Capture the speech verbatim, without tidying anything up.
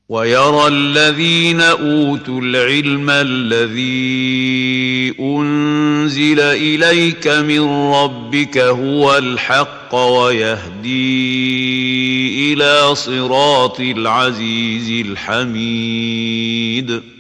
ويرى الذين أوتوا العلم الذي أنزل إليك من ربك هو الحق ويهدي إلى صراط العزيز الحميد.